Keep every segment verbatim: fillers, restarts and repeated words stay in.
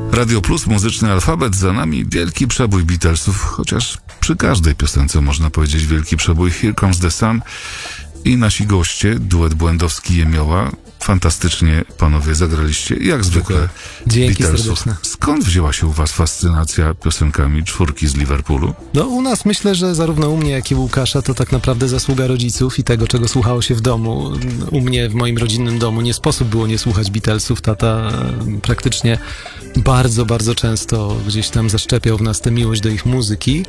Radio Plus, muzyczny alfabet, za nami wielki przebój Beatlesów, chociaż przy każdej piosence można powiedzieć wielki przebój. Here Comes the Sun i nasi goście, duet Błędowski Jemioła. Fantastycznie panowie zagraliście, jak zwykle. Dzięki Beatlesów. serdeczne. Skąd wzięła się u was fascynacja piosenkami czwórki z Liverpoolu? No u nas myślę, że zarówno u mnie, jak i u Łukasza to tak naprawdę zasługa rodziców i tego, czego słuchało się w domu. U mnie, w moim rodzinnym domu nie sposób było nie słuchać Beatlesów. Tata praktycznie bardzo, bardzo często gdzieś tam zaszczepiał w nas tę miłość do ich muzyki.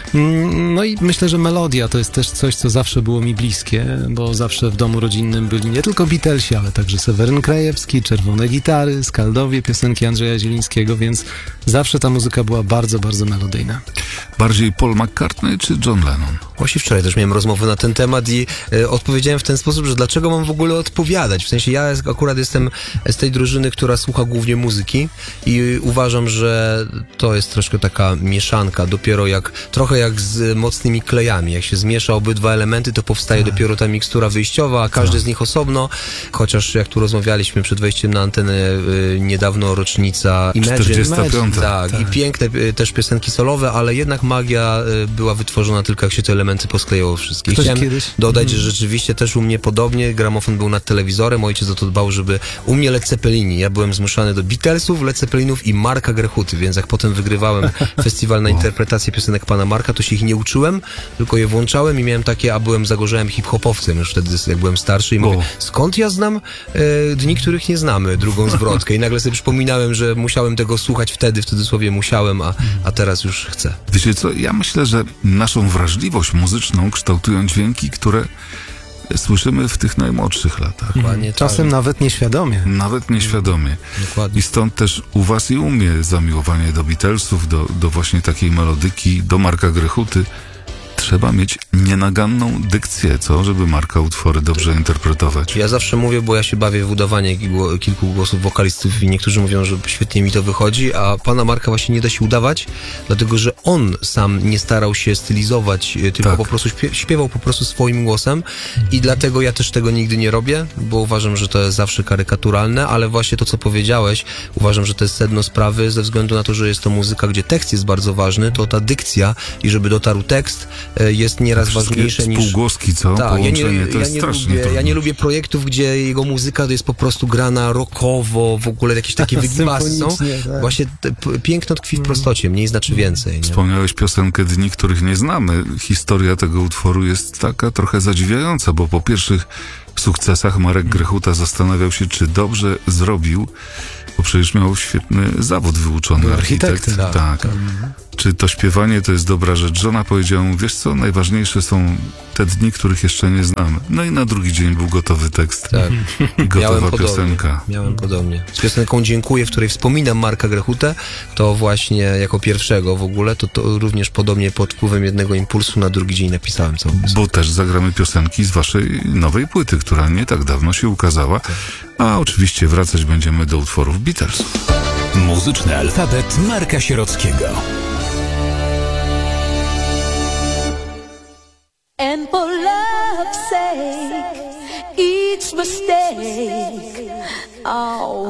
No i myślę, że melodia to jest też coś, co zawsze było mi bliskie, bo zawsze w domu rodzinnym byli nie tylko Beatlesi, ale także Seweryn Krajewski, Czerwone Gitary, Skaldowie, piosenki Andrzeja Zielińskiego, więc zawsze ta muzyka była bardzo, bardzo melodyjna. Bardziej Paul McCartney czy John Lennon? Właśnie wczoraj też miałem rozmowę na ten temat i e, odpowiedziałem w ten sposób, że dlaczego mam w ogóle odpowiadać? W sensie ja akurat jestem z tej drużyny, która słucha głównie muzyki i uważam, że to jest troszkę taka mieszanka, dopiero jak, trochę jak z mocnymi klejami. Jak się zmiesza obydwa elementy, to powstaje tak. dopiero ta mikstura wyjściowa, a każdy tak. z nich osobno, chociaż jak tu rozmawialiśmy przed wejściem na antenę y, niedawno rocznica Imagine, czterdziesta piąta. tak, tak, i piękne y, też piosenki solowe, ale jednak magia y, była wytworzona tylko jak się te elementy posklejało wszystkie. Ktoś Chciałem kiedyś? dodać, Mhm. że rzeczywiście też u mnie podobnie, gramofon był nad telewizorem, ojciec o to dbał, żeby u mnie Led Zeppelini, ja byłem zmuszany do Beatlesów, Led Zeppelinów i Marka Grechuty, więc jak potem wygrywałem festiwal na interpretację piosenek pana Marka, to się ich nie uczyłem, tylko je włączałem i miałem takie, a byłem zagorzałym hip-hopowcem już wtedy, jak byłem starszy i mówię, skąd ja znam e, dni, których nie znamy, drugą zwrotkę i nagle sobie przypominałem, że musiałem tego słuchać wtedy, w cudzysłowie musiałem, a, a teraz już chcę. Wiecie co, ja myślę, że naszą wrażliwość muzyczną kształtują dźwięki, które słyszymy w tych najmłodszych latach. Dokładnie, Czasem tak. nawet nieświadomie. Nawet nieświadomie. Dokładnie. I stąd też u was i u mnie zamiłowanie do Beatlesów, do, do właśnie takiej melodyki, do Marka Grechuty. Trzeba mieć nienaganną dykcję, co? Żeby Marka utwory dobrze interpretować. Ja zawsze mówię, bo ja się bawię w udawanie kilku głosów wokalistów i niektórzy mówią, że świetnie mi to wychodzi, a pana Marka właśnie nie da się udawać, dlatego że on sam nie starał się stylizować, tylko tak. po prostu śpiewał po prostu swoim głosem i dlatego ja też tego nigdy nie robię, bo uważam, że to jest zawsze karykaturalne, ale właśnie to, co powiedziałeś, uważam, że to jest sedno sprawy, ze względu na to, że jest to muzyka, gdzie tekst jest bardzo ważny, to ta dykcja i żeby dotarł tekst, jest nieraz ważniejsze niż... Spółgłoski, co? Tak, ja nie, to ja, jest nie strasznie lubię, trudne. ja nie lubię projektów, gdzie jego muzyka to jest po prostu grana rockowo, w ogóle jakieś takie wygibasy są. Tak. Właśnie te, p- piękno tkwi w prostocie, mniej znaczy więcej. Nie? Wspomniałeś piosenkę Dni, których nie znamy. Historia tego utworu jest taka trochę zadziwiająca, bo po pierwszych sukcesach Marek Grechuta zastanawiał się, czy dobrze zrobił, bo przecież miał świetny zawód wyuczony, Był architekt. architektem. Tak. tak. Czy to śpiewanie to jest dobra rzecz? Żona powiedziała mu, wiesz co, najważniejsze są te dni, których jeszcze nie znamy. No i na drugi dzień był gotowy tekst. Tak. I gotowa Miałem piosenka. Podobnie. Miałem podobnie. Z piosenką Dziękuję, w której wspominam Marka Grechutę, to właśnie jako pierwszego w ogóle, to, to również podobnie pod wpływem jednego impulsu na drugi dzień napisałem całą piosenkę. Bo też zagramy piosenki z waszej nowej płyty, która nie tak dawno się ukazała. A oczywiście wracać będziemy do utworów Beatlesów. Muzyczny alfabet Marka Sierockiego. And for love's sake, each mistake, oh.